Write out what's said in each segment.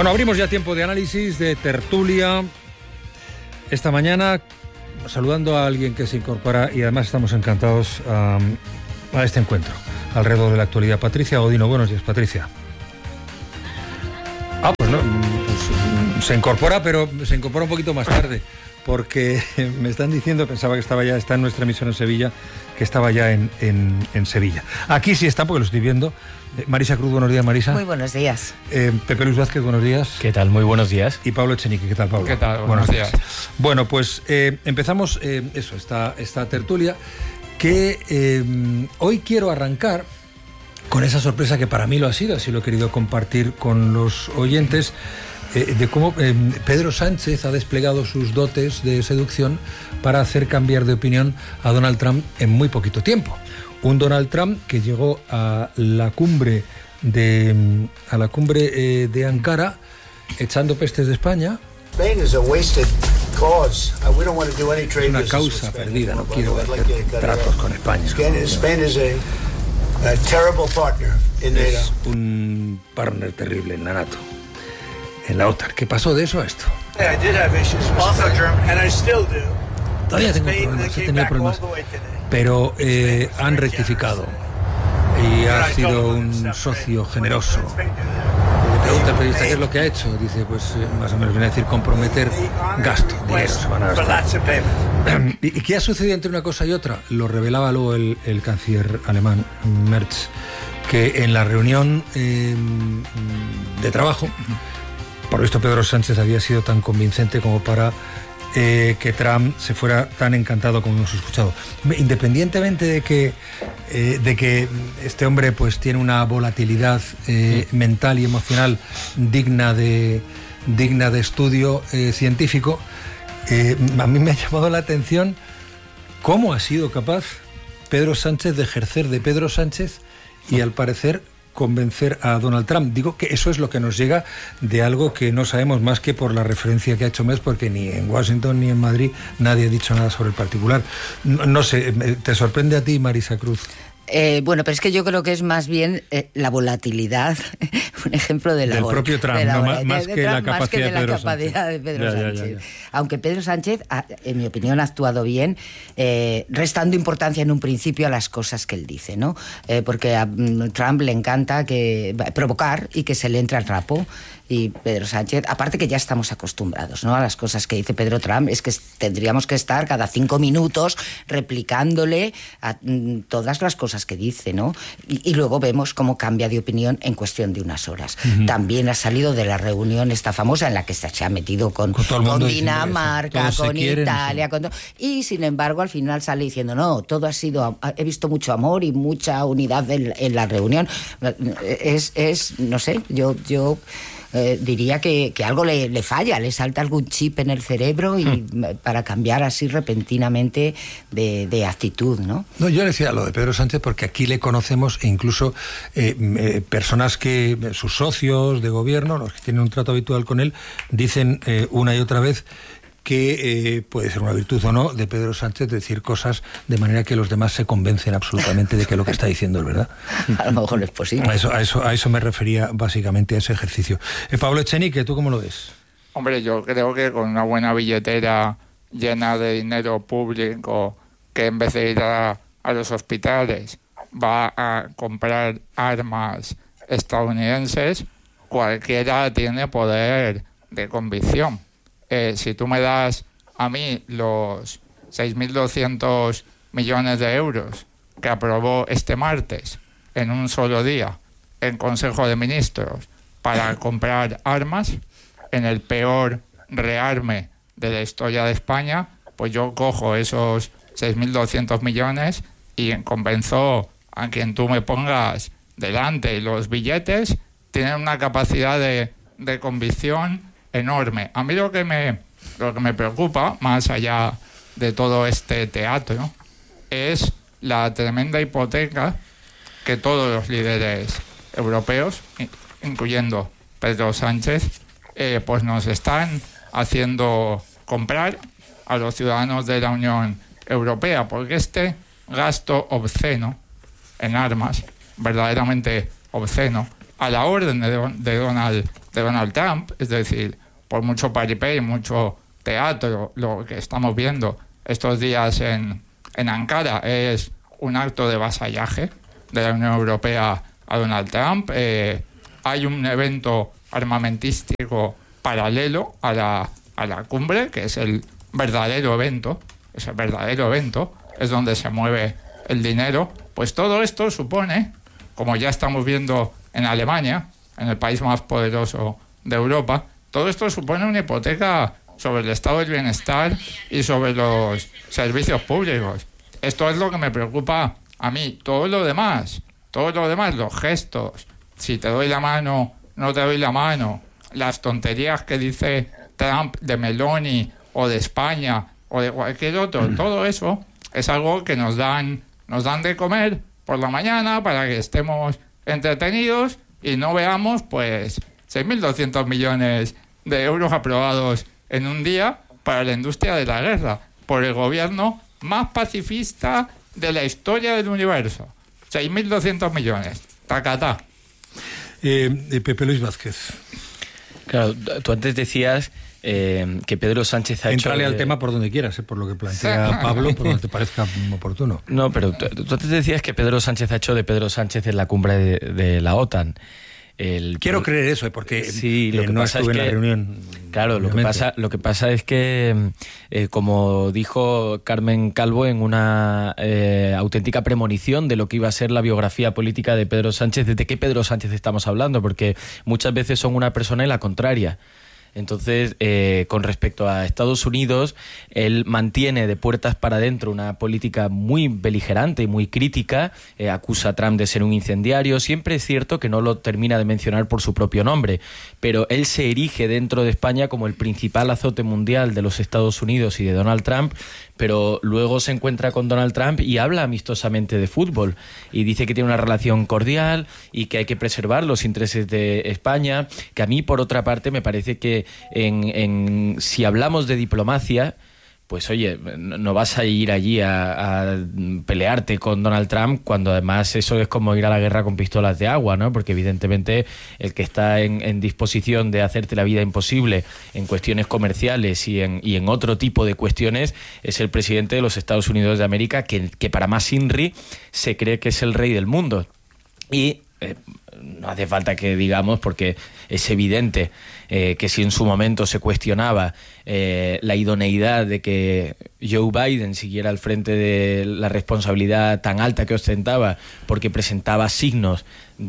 Bueno, abrimos ya tiempo de análisis, de tertulia. Esta mañana, saludando a alguien que se incorpora y además estamos encantados a este encuentro alrededor de la actualidad. Patricia Godino, buenos días, Patricia. Pues no, pues se incorpora, pero se incorpora un poquito más tarde, porque me están diciendo, pensaba que estaba ya, está en nuestra emisión en Sevilla, que estaba ya en Sevilla. Aquí sí está, porque lo estoy viendo. Marisa Cruz, buenos días, Marisa. Muy buenos días. Pepe Luis Vázquez, buenos días. ¿Qué tal? Muy buenos días. Y Pablo Echenique, ¿qué tal, Pablo? ¿Qué tal? Buenos días. Bueno, pues empezamos esta tertulia, que hoy quiero arrancar con esa sorpresa que para mí lo ha sido, así lo he querido compartir con los oyentes, de cómo Pedro Sánchez ha desplegado sus dotes de seducción para hacer cambiar de opinión a Donald Trump en muy poquito tiempo. Un Donald Trump que llegó a la cumbre de Ankara echando pestes de España. Es una causa perdida, no quiero hacer tratos con España. Es un partner terrible en la NATO, en la OTAN. ¿Qué pasó de eso a esto? Todavía tengo problemas, he tenido problemas, pero han rectificado y ha sido un socio generoso. Le pregunta al periodista qué es lo que ha hecho, dice, pues más o menos viene a decir comprometer gasto, dinero se van a gastar. ¿Y qué ha sucedido entre una cosa y otra? Lo revelaba luego el canciller alemán Merz, que en la reunión de trabajo, por lo visto Pedro Sánchez había sido tan convincente como para que Trump se fuera tan encantado como hemos escuchado. Independientemente de que este hombre pues tiene una volatilidad mental y emocional digna de estudio científico, a mí me ha llamado la atención cómo ha sido capaz Pedro Sánchez de ejercer de Pedro Sánchez y al parecer convencer a Donald Trump. Digo que eso es lo que nos llega de algo que no sabemos más que por la referencia que ha hecho Merz, porque ni en Washington ni en Madrid nadie ha dicho nada sobre el particular. No sé, ¿te sorprende a ti, Marisa Cruz? Bueno, pero es que yo creo que es más bien la volatilidad, un ejemplo de la del propio Trump, más que la capacidad de Pedro Sánchez. Aunque Pedro Sánchez, en mi opinión, ha actuado bien, restando importancia en un principio a las cosas que él dice, ¿no? Porque a Trump le encanta provocar y que se le entre al trapo. Y Pedro Sánchez, aparte que ya estamos acostumbrados, ¿no?, a las cosas que dice Pedro Trump, es que tendríamos que estar cada 5 minutos replicándole a todas las cosas que dice, ¿no? Y luego vemos cómo cambia de opinión en cuestión de unas horas. Uh-huh. También ha salido de la reunión esta famosa en la que se ha metido con Dinamarca, con Italia, y sin embargo al final sale diciendo, no, todo ha sido, he visto mucho amor y mucha unidad en la reunión. No sé, yo diría que algo le falla, le salta algún chip en el cerebro y para cambiar así repentinamente de actitud, ¿no? No, yo decía lo de Pedro Sánchez porque aquí le conocemos e incluso personas que, sus socios de gobierno, los que tienen un trato habitual con él, dicen una y otra vez que puede ser una virtud o no de Pedro Sánchez decir cosas de manera que los demás se convencen absolutamente de que lo que está diciendo es verdad. A lo mejor es posible. A eso me refería básicamente, a ese ejercicio. Pablo Echenique, ¿tú cómo lo ves? Hombre, yo creo que con una buena billetera llena de dinero público, que en vez de ir a los hospitales va a comprar armas estadounidenses, cualquiera tiene poder de convicción. Si tú me das a mí los 6.200 millones de euros que aprobó este martes en un solo día en Consejo de Ministros para comprar armas, en el peor rearme de la historia de España, pues yo cojo esos 6.200 millones y convenzo a quien tú me pongas delante. Y los billetes tienen una capacidad de convicción enorme. A mí lo que me preocupa, más allá de todo este teatro, ¿no?, es la tremenda hipoteca que todos los líderes europeos, incluyendo Pedro Sánchez, pues nos están haciendo comprar a los ciudadanos de la Unión Europea, porque este gasto obsceno en armas, verdaderamente obsceno, a la orden de Donald de Donald Trump. Es decir, por mucho paripé y mucho teatro, lo que estamos viendo estos días en Ankara es un acto de vasallaje de la Unión Europea a Donald Trump. Hay un evento armamentístico paralelo a la cumbre, que es el verdadero evento. Ese verdadero evento es donde se mueve el dinero. Pues todo esto supone, como ya estamos viendo en Alemania, en el país más poderoso de Europa, todo esto supone una hipoteca sobre el estado del bienestar y sobre los servicios públicos. Esto es lo que me preocupa a mí. Todo lo demás, los gestos, si te doy la mano, no te doy la mano, las tonterías que dice Trump de Meloni o de España o de cualquier otro, todo eso es algo que nos dan de comer por la mañana para que estemos entretenidos y no veamos pues 6.200 millones de euros aprobados en un día para la industria de la guerra por el gobierno más pacifista de la historia del universo. 6.200 millones. Tacatá. Pepe Luis Vázquez. Claro, tú antes decías que Pedro Sánchez ha Entrale al tema por donde quieras, por lo que plantea Pablo, por donde te parezca oportuno. No, pero tú antes decías que Pedro Sánchez ha hecho de Pedro Sánchez en la cumbre de la OTAN. Quiero creer eso, porque sí, lo que no pasa estuve es en la reunión. Claro, lo que pasa es que, como dijo Carmen Calvo en una auténtica premonición de lo que iba a ser la biografía política de Pedro Sánchez, ¿de qué Pedro Sánchez estamos hablando? Porque muchas veces son una persona y la contraria. Entonces, con respecto a Estados Unidos, él mantiene de puertas para adentro una política muy beligerante y muy crítica, acusa a Trump de ser un incendiario. Siempre es cierto que no lo termina de mencionar por su propio nombre, pero él se erige dentro de España como el principal azote mundial de los Estados Unidos y de Donald Trump, pero luego se encuentra con Donald Trump y habla amistosamente de fútbol y dice que tiene una relación cordial y que hay que preservar los intereses de España, que a mí, por otra parte, me parece que si hablamos de diplomacia, pues oye, no vas a ir allí a pelearte con Donald Trump cuando además eso es como ir a la guerra con pistolas de agua, ¿no? Porque evidentemente el que está en disposición de hacerte la vida imposible en cuestiones comerciales y en otro tipo de cuestiones es el presidente de los Estados Unidos de América, que para más INRI se cree que es el rey del mundo. Y no hace falta que digamos, porque es evidente que si en su momento se cuestionaba la idoneidad de que Joe Biden siguiera al frente de la responsabilidad tan alta que ostentaba, porque presentaba signos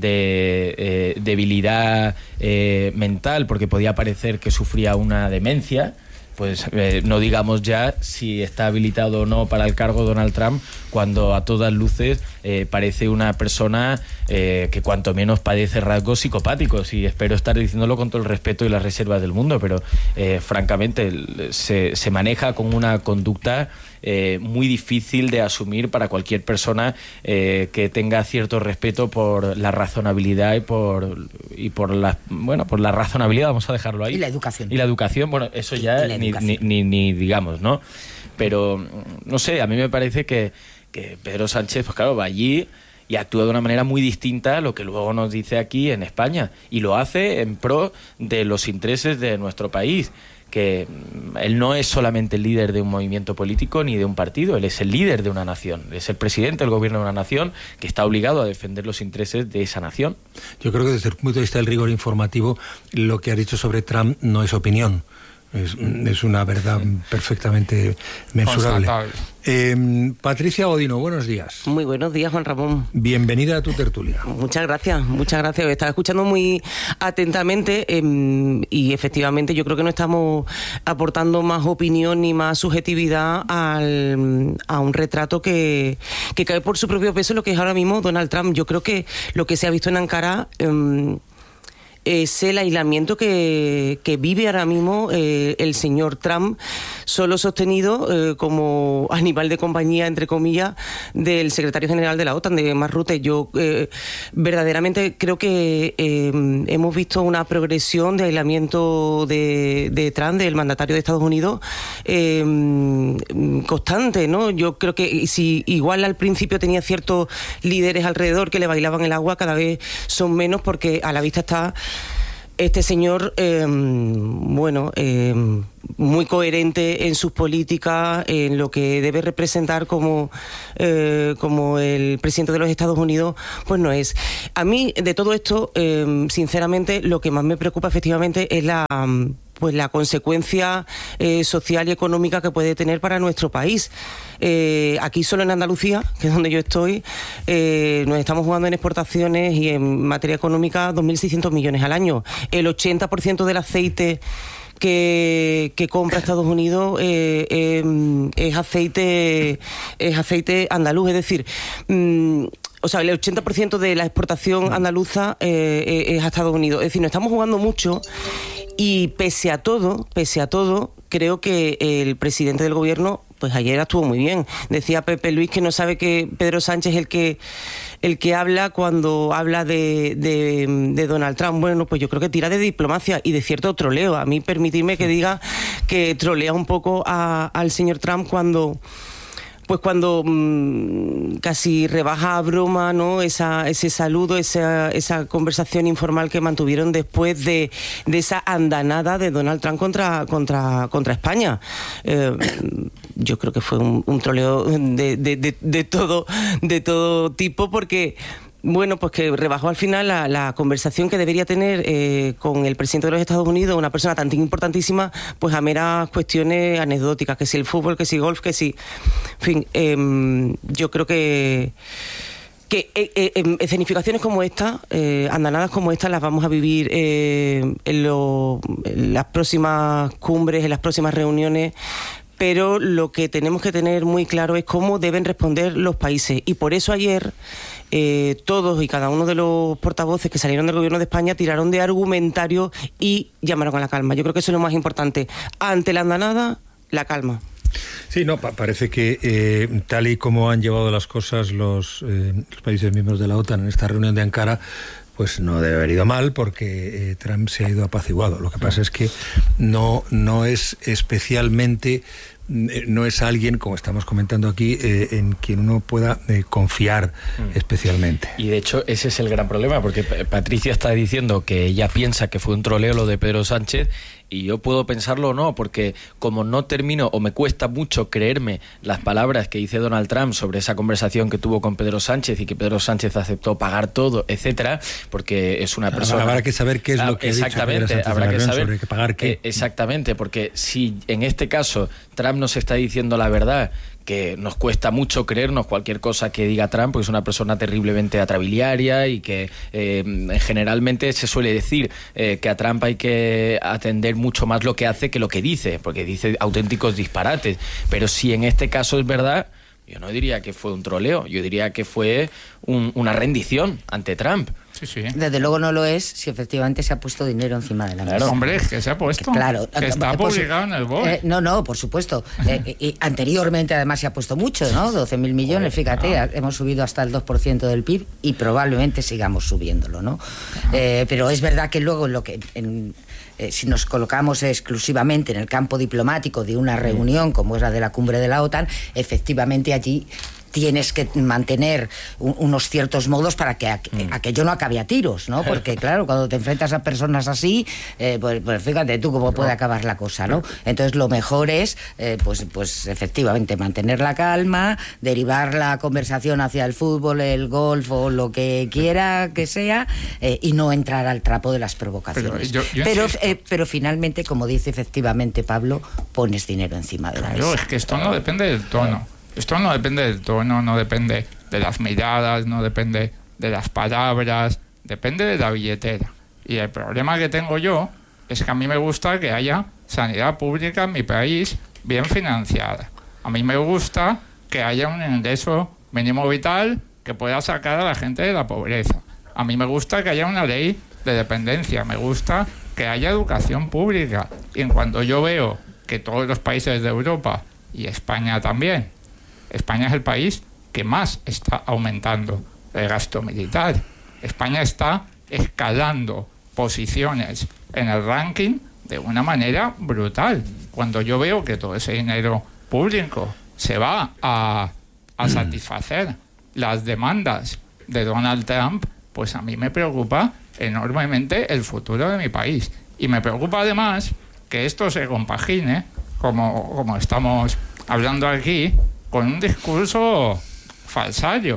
de debilidad mental, porque podía parecer que sufría una demencia, pues no digamos ya si está habilitado o no para el cargo Donald Trump, cuando a todas luces parece una persona que cuanto menos padece rasgos psicopáticos, y espero estar diciéndolo con todo el respeto y las reservas del mundo, pero francamente se maneja con una conducta muy difícil de asumir para cualquier persona que tenga cierto respeto por la razonabilidad y por la razonabilidad, vamos a dejarlo ahí. Y la educación. Y la educación, bueno, eso ya ni digamos, ¿no? Pero, no sé, a mí me parece que Pedro Sánchez, pues claro, va allí y actúa de una manera muy distinta a lo que luego nos dice aquí en España, y lo hace en pro de los intereses de nuestro país, que él no es solamente el líder de un movimiento político ni de un partido, él es el líder de una nación, es el presidente del gobierno de una nación que está obligado a defender los intereses de esa nación. Yo creo que desde el punto de vista del rigor informativo, lo que ha dicho sobre Trump no es opinión. Es una verdad perfectamente mensurable. Patricia Godino, buenos días. Muy buenos días, Juan Ramón. Bienvenida a tu tertulia. Muchas gracias. Estaba escuchando muy atentamente y efectivamente yo creo que no estamos aportando más opinión ni más subjetividad a un retrato que cae por su propio peso lo que es ahora mismo Donald Trump. Yo creo que lo que se ha visto en Ankara es el aislamiento que vive ahora mismo el señor Trump, solo sostenido como animal de compañía, entre comillas, del secretario general de la OTAN, de Mark Rutte. Yo verdaderamente creo que hemos visto una progresión de aislamiento de Trump, del mandatario de Estados Unidos, constante, ¿no? Yo creo que si igual al principio tenía ciertos líderes alrededor que le bailaban el agua, cada vez son menos, porque a la vista está este señor, muy coherente en sus políticas, en lo que debe representar como el presidente de los Estados Unidos, pues no es. A mí, de todo esto, sinceramente, lo que más me preocupa efectivamente es la consecuencia social y económica que puede tener para nuestro país. Aquí solo en Andalucía, que es donde yo estoy, nos estamos jugando en exportaciones y en materia económica 2.600 millones al año. El 80% del aceite que compra Estados Unidos es aceite andaluz, es decir, el 80% de la exportación andaluza es a Estados Unidos. Es decir, nos estamos jugando mucho. Y pese a todo, creo que el presidente del gobierno, pues ayer estuvo muy bien. Decía Pepe Luis que no sabe que Pedro Sánchez es el que habla cuando habla de Donald Trump. Bueno, pues yo creo que tira de diplomacia y de cierto troleo. A mí permitirme que diga que trolea un poco al señor Trump cuando casi rebaja a broma, ¿no? Ese saludo, esa conversación informal que mantuvieron después de esa andanada de Donald Trump contra España. Yo creo que fue un troleo de todo tipo, porque bueno, pues que rebajó al final la conversación que debería tener con el presidente de los Estados Unidos, una persona tan importantísima, pues a meras cuestiones anecdóticas, que si el fútbol, que si golf, que si... En fin, yo creo que escenificaciones como esta, andanadas como esta, las vamos a vivir en las próximas cumbres, en las próximas reuniones, pero lo que tenemos que tener muy claro es cómo deben responder los países. Y por eso ayer todos y cada uno de los portavoces que salieron del gobierno de España tiraron de argumentario y llamaron a la calma. Yo creo que eso es lo más importante. Ante la andanada, la calma. Sí, no, parece que tal y como han llevado las cosas los países miembros de la OTAN en esta reunión de Ankara, pues no debe haber ido mal, porque Trump se ha ido apaciguado. Lo que pasa es que no es especialmente... no es alguien, como estamos comentando aquí, en quien uno pueda confiar especialmente. Y de hecho ese es el gran problema, porque Patricia está diciendo que ella piensa que fue un troleo lo de Pedro Sánchez, y yo puedo pensarlo o no, porque como no termino o me cuesta mucho creerme las palabras que dice Donald Trump sobre esa conversación que tuvo con Pedro Sánchez y que Pedro Sánchez aceptó pagar todo, etcétera, porque es una persona... Habrá que saber qué es lo que exactamente, ha dicho habrá que saber sobre que pagar qué. Exactamente, porque si en este caso Trump nos está diciendo la verdad, que nos cuesta mucho creernos cualquier cosa que diga Trump, porque es una persona terriblemente atrabiliaria y que generalmente se suele decir que a Trump hay que atender mucho más lo que hace que lo que dice, porque dice auténticos disparates. Pero si en este caso es verdad, yo no diría que fue un troleo, yo diría que fue una rendición ante Trump. Sí. Desde luego no lo es si efectivamente se ha puesto dinero encima de la mesa. Claro, hombre, que se ha puesto. Claro, que está publicado en el BOE. No, por supuesto. Y anteriormente además se ha puesto mucho, ¿no? 12.000 millones, fíjate, hemos subido hasta el 2% del PIB y probablemente sigamos subiéndolo, ¿no? Pero es verdad que luego si nos colocamos exclusivamente en el campo diplomático de una reunión como es la de la cumbre de la OTAN, efectivamente allí tienes que mantener unos ciertos modos para que aquello no acabe a tiros, ¿no? Porque claro, cuando te enfrentas a personas así, pues fíjate tú cómo puede acabar la cosa, ¿no? Entonces lo mejor es, pues efectivamente mantener la calma, derivar la conversación hacia el fútbol, el golf o lo que quiera que sea, y no entrar al trapo de las provocaciones. Pero finalmente, como dice efectivamente Pablo, pones dinero encima de la mesa. Claro, es que esto no depende del tono. Esto no depende del tono, no depende de las miradas, no depende de las palabras, depende de la billetera. Y el problema que tengo yo es que a mí me gusta que haya sanidad pública en mi país bien financiada. A mí me gusta que haya un ingreso mínimo vital que pueda sacar a la gente de la pobreza. A mí me gusta que haya una ley de dependencia, me gusta que haya educación pública. Y en cuanto yo veo que todos los países de Europa, y España también, España es el país que más está aumentando el gasto militar. España está escalando posiciones en el ranking de una manera brutal. Cuando yo veo que todo ese dinero público se va a satisfacer las demandas de Donald Trump, pues a mí me preocupa enormemente el futuro de mi país. Y me preocupa además que esto se compagine, como estamos hablando aquí, con un discurso falsario.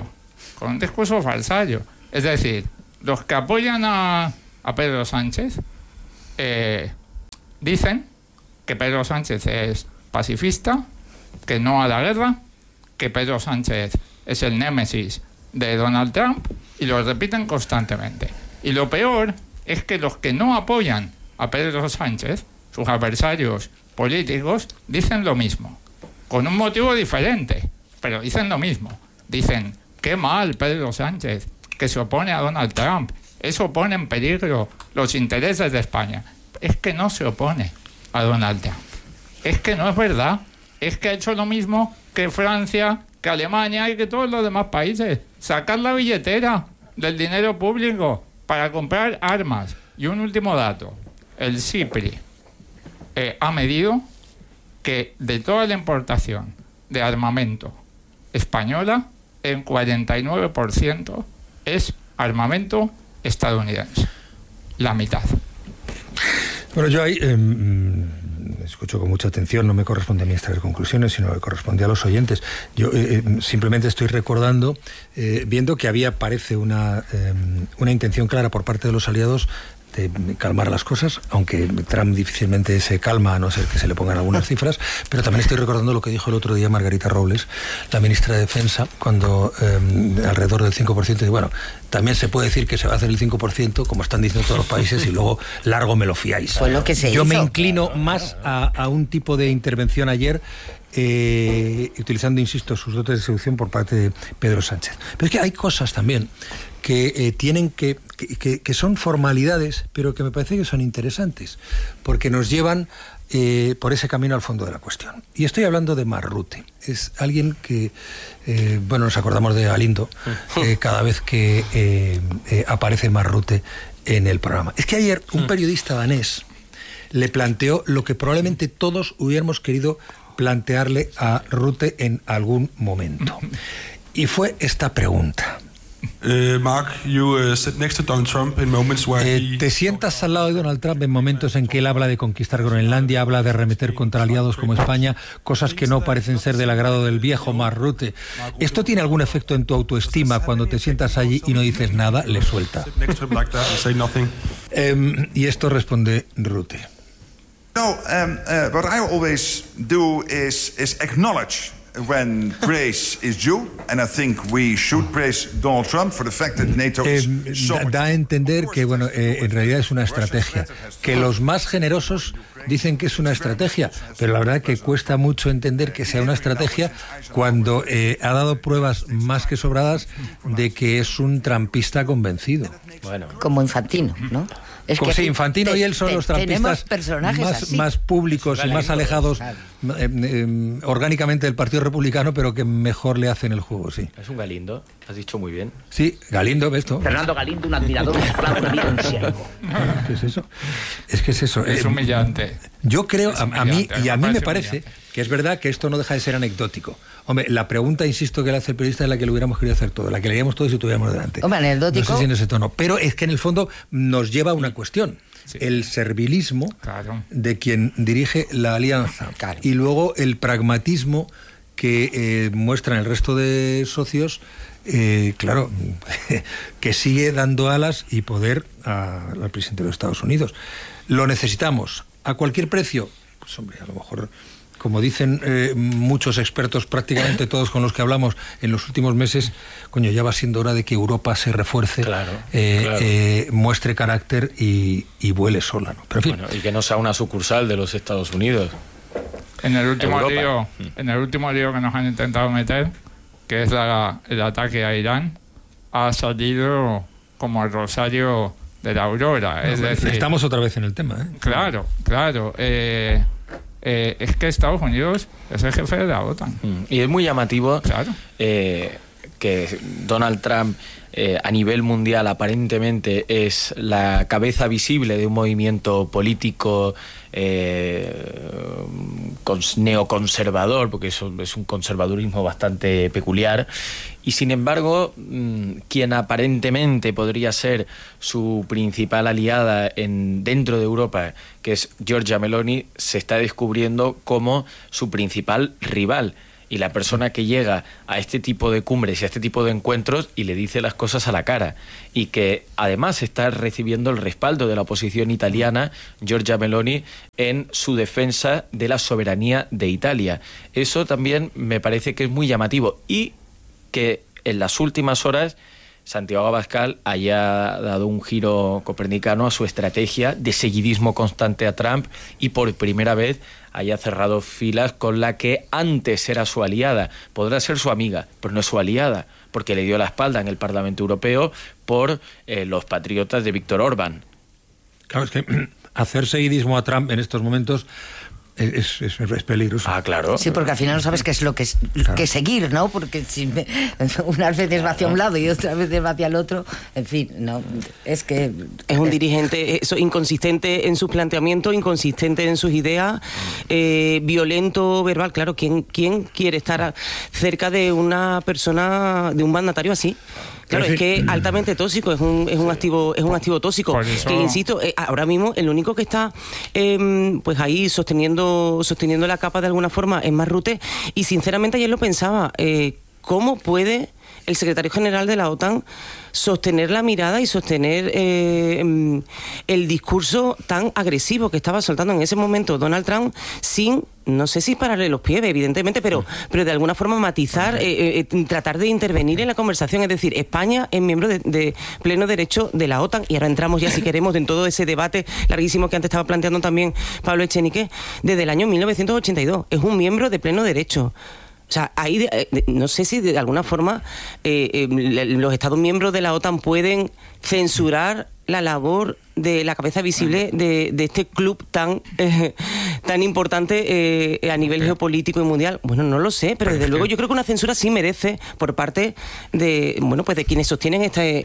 Es decir, los que apoyan a Pedro Sánchez dicen que Pedro Sánchez es pacifista, que no a la guerra, que Pedro Sánchez es el némesis de Donald Trump, y lo repiten constantemente. Y lo peor es que los que no apoyan a Pedro Sánchez, sus adversarios políticos, dicen lo mismo, con un motivo diferente, pero dicen lo mismo. Dicen, qué mal Pedro Sánchez, que se opone a Donald Trump, eso pone en peligro los intereses de España. Es que no se opone a Donald Trump. Es que no es verdad. Es que ha hecho lo mismo que Francia, que Alemania y que todos los demás países. Sacar la billetera del dinero público para comprar armas. Y un último dato. El CIPRI ha medido que de toda la importación de armamento española, el 49% es armamento estadounidense. La mitad. Bueno, yo ahí escucho con mucha atención, no me corresponde a mí extraer conclusiones, sino que corresponde a los oyentes. Yo simplemente estoy recordando, viendo que había, parece, una intención clara por parte de los aliados de calmar las cosas, aunque Trump difícilmente se calma, a no ser que se le pongan algunas cifras, pero también estoy recordando lo que dijo el otro día Margarita Robles, la ministra de Defensa, cuando alrededor del 5%, dice, bueno, también se puede decir que se va a hacer el 5%, como están diciendo todos los países, y luego largo me lo fiáis. Fue lo que se Yo hizo. me inclino más a un tipo de intervención ayer, utilizando, insisto, sus dotes de seducción por parte de Pedro Sánchez. Pero es que hay cosas también que tienen que son formalidades, pero que me parece que son interesantes, porque nos llevan por ese camino al fondo de la cuestión. Y estoy hablando de Mark Rutte. Es alguien que, nos acordamos de Galindo cada vez que aparece Mark Rutte en el programa. Es que ayer un periodista danés le planteó lo que probablemente todos hubiéramos querido plantearle a Rutte en algún momento. Y fue esta pregunta. Mark, you sit next to Donald Trump in moments where te sientas al lado de Donald Trump en momentos en que él habla de conquistar Groenlandia, habla de arremeter contra aliados como España, cosas que no parecen ser del agrado del viejo Mark Rutte. ¿Esto tiene algún efecto en tu autoestima cuando te sientas allí y no dices nada? Le suelta. Y esto responde Rutte. No, what I always do is acknowledge when praise is due, and I think we should praise Donald Trump for the fact that NATO is so much. Da a entender que, en realidad es una estrategia. Que los más generosos dicen que es una estrategia, pero la verdad que cuesta mucho entender que sea una estrategia cuando ha dado pruebas más que sobradas de que es un trampista convencido. Bueno. Como Infantino, ¿no? Es que Infantino y él son los trampistas más públicos y más alejados orgánicamente del Partido Republicano, pero que mejor le hacen el juego, sí. Es un Galindo, has dicho muy bien. Sí, Galindo, ¿ves tú? Fernando Galindo, un admirador, ¿Qué es eso? Es que es eso. Es humillante. Yo creo, a mí me parece que es verdad que esto no deja de ser anecdótico. Hombre, la pregunta, insisto, que le hace el periodista es la que le hubiéramos querido hacer todo, la que leíamos todos y tuviéramos delante. Hombre, anecdótico. No sé si en ese tono, pero es que en el fondo nos lleva a una cuestión. Sí. El servilismo de quien dirige la alianza y luego el pragmatismo que muestran el resto de socios, que sigue dando alas y poder al presidente de los Estados Unidos. ¿Lo necesitamos a cualquier precio? Pues hombre, a lo mejor, como dicen muchos expertos, prácticamente todos con los que hablamos en los últimos meses, ya va siendo hora de que Europa se refuerce, muestre carácter y vuele sola, ¿no? Pero, en fin. Y que no sea una sucursal de los Estados Unidos. En el último lío que nos han intentado meter, que es el ataque a Irán, ha salido como el rosario de la aurora. Es decir, estamos otra vez en el tema, ¿eh? Claro. Es que Estados Unidos es el jefe de la OTAN. Y es muy llamativo que Donald Trump a nivel mundial aparentemente es la cabeza visible de un movimiento político neoconservador, porque eso es un conservadurismo bastante peculiar, y sin embargo quien aparentemente podría ser su principal aliada dentro de Europa, que es Giorgia Meloni, se está descubriendo como su principal rival. Y la persona que llega a este tipo de cumbres y a este tipo de encuentros y le dice las cosas a la cara, y que además está recibiendo el respaldo de la oposición italiana, Giorgia Meloni, en su defensa de la soberanía de Italia. Eso también me parece que es muy llamativo, y que en las últimas horas Santiago Abascal haya dado un giro copernicano a su estrategia de seguidismo constante a Trump, y por primera vez haya cerrado filas con la que antes era su aliada. Podrá ser su amiga, pero no es su aliada, porque le dio la espalda en el Parlamento Europeo por los patriotas de Víctor Orbán. Claro, es que hacer seguidismo a Trump en estos momentos es peligroso. Ah, claro. Sí, porque al final no sabes qué es lo que seguir, ¿no? Porque si unas veces va hacia un lado y otras veces va hacia el otro, en fin, no, es que... Es un dirigente inconsistente en sus planteamientos, inconsistente en sus ideas, violento, verbal. Claro, ¿quién quiere estar cerca de una persona, de un mandatario así? Claro, es que altamente tóxico, es un activo tóxico. Que insisto, ahora mismo el único que está pues ahí sosteniendo la capa de alguna forma es Marrute, y sinceramente ayer lo pensaba, ¿cómo puede el secretario general de la OTAN sostener la mirada y sostener el discurso tan agresivo que estaba soltando en ese momento Donald Trump, sin, no sé si pararle los pies, evidentemente, pero de alguna forma matizar, tratar de intervenir en la conversación? Es decir, España es miembro de pleno derecho de la OTAN, y ahora entramos ya, si queremos, en todo ese debate larguísimo que antes estaba planteando también Pablo Echenique, desde el año 1982. Es un miembro de pleno derecho. O sea, ahí no sé si de alguna forma los Estados miembros de la OTAN pueden censurar la labor de la cabeza visible de este club tan importante a nivel geopolítico y mundial. Bueno, no lo sé, pero desde luego yo creo que una censura sí merece por parte de de quienes sostienen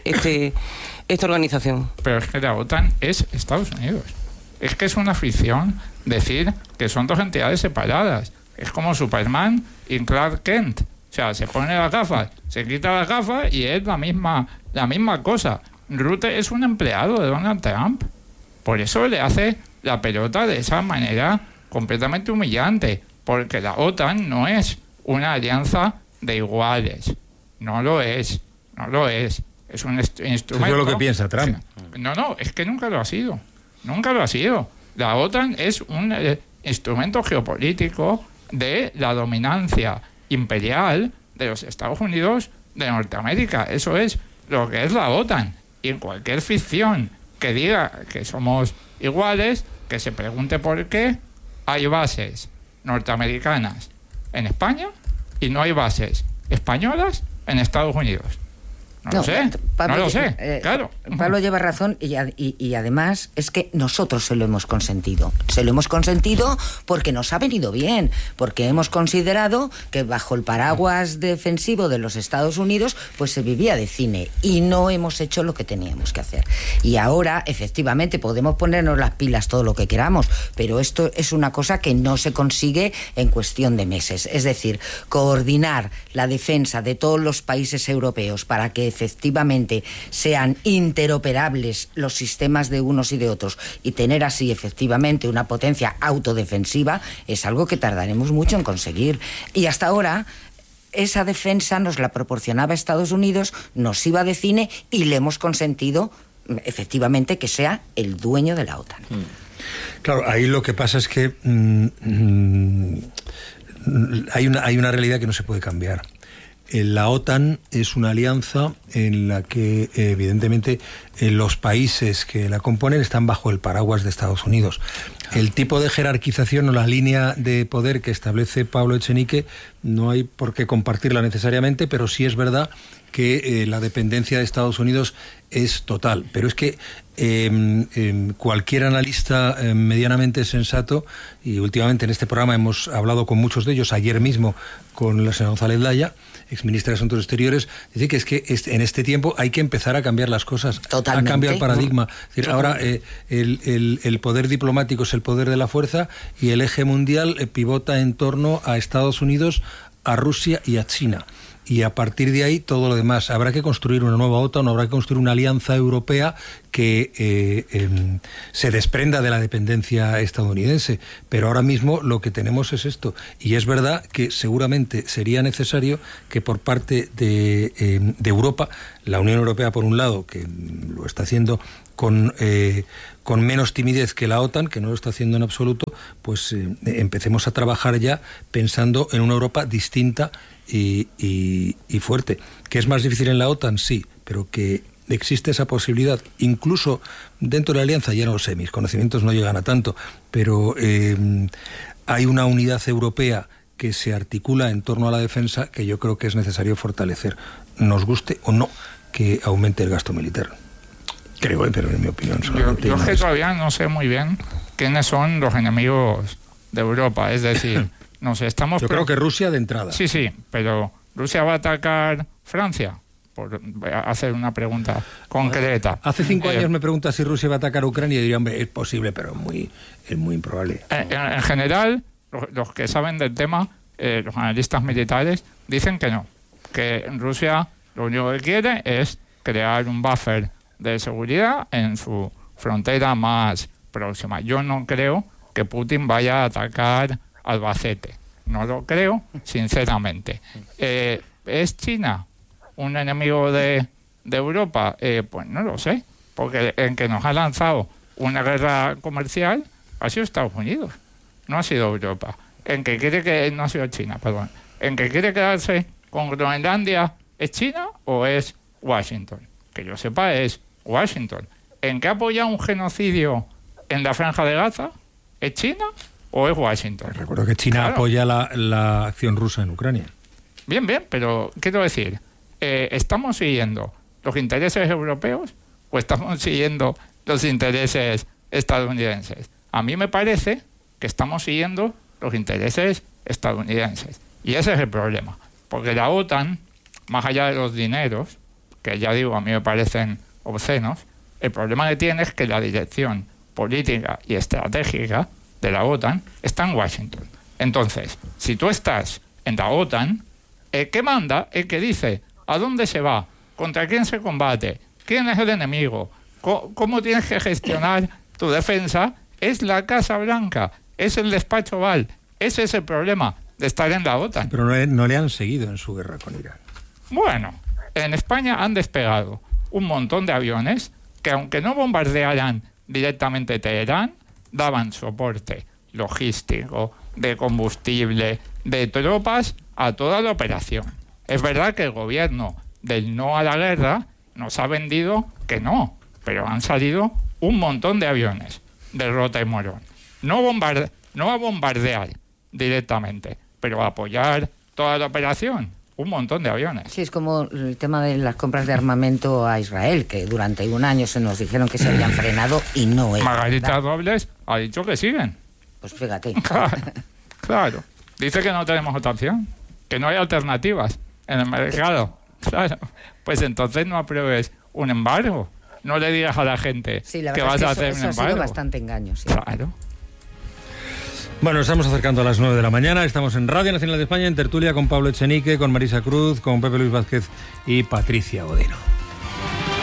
esta organización. Pero es que la OTAN es Estados Unidos. Es que es una ficción decir que son dos entidades separadas. Es como Superman y Clark Kent. O sea, se pone las gafas, se quita las gafas y es la misma cosa. Rutte es un empleado de Donald Trump. Por eso le hace la pelota de esa manera completamente humillante. Porque la OTAN no es una alianza de iguales. No lo es. Es un instrumento... Eso es lo que piensa Trump. No, es que nunca lo ha sido. La OTAN es un instrumento geopolítico de la dominancia imperial de los Estados Unidos de Norteamérica. Eso es lo que es la OTAN. Y en cualquier ficción que diga que somos iguales, que se pregunte por qué hay bases norteamericanas en España y no hay bases españolas en Estados Unidos. No lo sé, claro. Pablo lleva razón, y además es que nosotros se lo hemos consentido. Se lo hemos consentido porque nos ha venido bien, porque hemos considerado que bajo el paraguas defensivo de los Estados Unidos pues se vivía de cine, y no hemos hecho lo que teníamos que hacer. Y ahora, efectivamente, podemos ponernos las pilas todo lo que queramos, pero esto es una cosa que no se consigue en cuestión de meses. Es decir, coordinar la defensa de todos los países europeos para que efectivamente sean interoperables los sistemas de unos y de otros, y tener así efectivamente una potencia autodefensiva, es algo que tardaremos mucho en conseguir. Y hasta ahora esa defensa nos la proporcionaba Estados Unidos, nos iba de cine, y le hemos consentido efectivamente que sea el dueño de la OTAN. Claro, ahí lo que pasa es que hay una realidad que no se puede cambiar. La OTAN es una alianza en la que, evidentemente, los países que la componen están bajo el paraguas de Estados Unidos. El tipo de jerarquización o la línea de poder que establece Pablo Echenique no hay por qué compartirla necesariamente, pero sí es verdad que la dependencia de Estados Unidos es total. Pero es que cualquier analista medianamente sensato, y últimamente en este programa hemos hablado con muchos de ellos, ayer mismo con la señora González Laya, exministra de Asuntos Exteriores, dice que es que en este tiempo hay que empezar a cambiar las cosas, totalmente, a cambiar el paradigma. Es decir, ahora el poder diplomático es el poder de la fuerza y el eje mundial pivota en torno a Estados Unidos, a Rusia y a China. Y a partir de ahí todo lo demás. Habrá que construir una nueva OTAN, habrá que construir una alianza europea que se desprenda de la dependencia estadounidense. Pero ahora mismo lo que tenemos es esto. Y es verdad que seguramente sería necesario que por parte de Europa, la Unión Europea por un lado, que lo está haciendo con menos timidez que la OTAN, que no lo está haciendo en absoluto, pues empecemos a trabajar ya pensando en una Europa distinta y fuerte. ¿Que es más difícil en la OTAN? Sí, pero que existe esa posibilidad, incluso dentro de la alianza, ya no lo sé, mis conocimientos no llegan a tanto, pero hay una unidad europea que se articula en torno a la defensa que yo creo que es necesario fortalecer, nos guste o no que aumente el gasto militar. Creo, pero en mi opinión yo es que todavía no sé muy bien quiénes son los enemigos de Europa, es decir, no sé, estamos... Yo creo que Rusia de entrada. Sí, pero ¿Rusia va a atacar Francia? Por hacer una pregunta concreta. Hace 5 años me preguntas si Rusia va a atacar Ucrania y diría, hombre, es posible, pero es muy improbable. En general, los que saben del tema, los analistas militares, dicen que no, que Rusia lo único que quiere es crear un buffer de seguridad en su frontera más próxima. Yo no creo que Putin vaya a atacar Albacete. No lo creo, sinceramente. ¿Es China un enemigo de Europa? Pues no lo sé, porque en que nos ha lanzado una guerra comercial ha sido Estados Unidos, no ha sido Europa. En que quiere que no ha sido China, perdón. En que quiere quedarse con Groenlandia, ¿es China o es Washington? Que yo sepa, es Washington. ¿En qué apoya un genocidio en la Franja de Gaza? ¿Es China o es Washington? Recuerdo que China apoya la acción rusa en Ucrania. Bien, pero quiero decir, ¿estamos siguiendo los intereses europeos o estamos siguiendo los intereses estadounidenses? A mí me parece que estamos siguiendo los intereses estadounidenses. Y ese es el problema. Porque la OTAN, más allá de los dineros, que ya digo, a mí me parecen obscenos, el problema que tiene es que la dirección política y estratégica de la OTAN está en Washington. Entonces, si tú estás en la OTAN, el que manda, el que dice a dónde se va, contra quién se combate, quién es el enemigo, cómo tienes que gestionar tu defensa, es la Casa Blanca, es el despacho Oval. Ese es el problema de estar en la OTAN. Pero no le han seguido en su guerra con Irán. Bueno, en España han despegado un montón de aviones que, aunque no bombardearan directamente Teherán, daban soporte logístico, de combustible, de tropas a toda la operación. Es verdad que el gobierno del no a la guerra nos ha vendido que no, pero han salido un montón de aviones de Rota y Morón. No a bombardear directamente, pero a apoyar toda la operación. Un montón de aviones. Sí, es como el tema de las compras de armamento a Israel, que durante un año se nos dijeron que se habían frenado y no es Margarita verdad. Robles ha dicho que siguen. Pues fíjate. Claro. Dice que no tenemos otra opción, que no hay alternativas en el mercado. Claro. Pues entonces no apruebes un embargo. No le digas a la gente que vas a hacer un embargo. Ha sido bastante engaño, sí. Claro. Bueno, estamos acercando a las 9 de la mañana, estamos en Radio Nacional de España, en tertulia con Pablo Echenique, con Marisa Cruz, con Pepe Luis Vázquez y Patricia Odino.